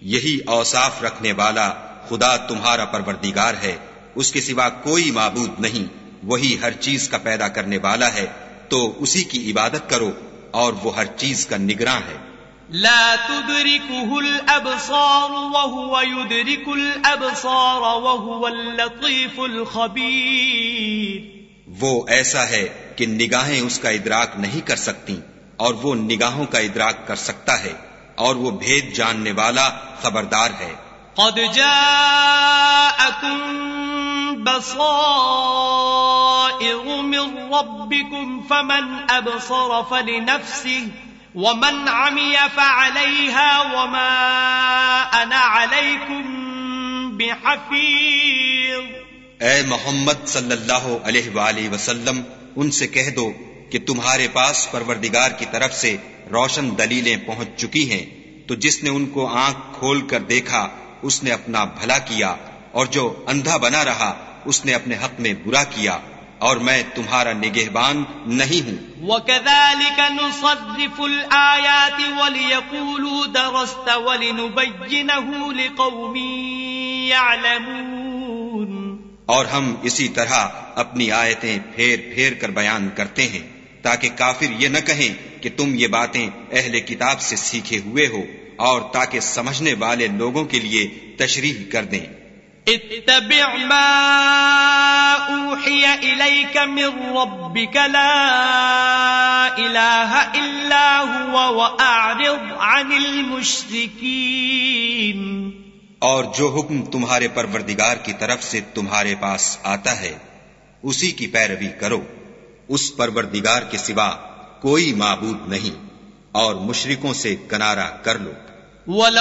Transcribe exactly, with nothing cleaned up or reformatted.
یہی اوصاف رکھنے والا خدا تمہارا پروردگار ہے، اس کے سوا کوئی معبود نہیں، وہی ہر چیز کا پیدا کرنے والا ہے، تو اسی کی عبادت کرو اور وہ ہر چیز کا نگراں ہے۔ لا تدركه الأبصار وهو يدرك الأبصار وهو اللطيف الخبير۔ وہ ایسا ہے کہ نگاہیں اس کا ادراک نہیں کر سکتی اور وہ نگاہوں کا ادراک کر سکتا ہے، اور وہ بھید جاننے والا خبردار ہے۔ قد جاءكم بصائر من ربكم فمن أبصر فلنفسه ومن عمي فعليها وما أنا عليكم بحفيظ۔ اے محمد صلی اللہ علیہ وآلہ وسلم، ان سے کہہ دو کہ تمہارے پاس پروردگار کی طرف سے روشن دلیلیں پہنچ چکی ہیں، تو جس نے ان کو آنکھ کھول کر دیکھا اس نے اپنا بھلا کیا، اور جو اندھا بنا رہا اس نے اپنے حق میں برا کیا، اور میں تمہارا نگہبان نہیں ہوں۔ وَكَذَلِكَ نُصَرِّفُ الْآيَاتِ وَلِيَقُولُوا دَرَسْتَ وَلِنُبَيِّنَهُ لِقَوْمٍ يَعْلَمُونَ۔ اور ہم اسی طرح اپنی آیتیں پھیر پھیر کر بیان کرتے ہیں تاکہ کافر یہ نہ کہیں کہ تم یہ باتیں اہل کتاب سے سیکھے ہوئے ہو، اور تاکہ سمجھنے والے لوگوں کے لیے تشریح کر دیں۔ اتبع ما اوحی الیک من ربک لا الہ الا هو واعرض عن المشرکین۔ اور جو حکم تمہارے پروردگار کی طرف سے تمہارے پاس آتا ہے اسی کی پیروی کرو، اس پروردگار کے سوا کوئی معبود نہیں، اور مشرکوں سے کنارہ کر لو۔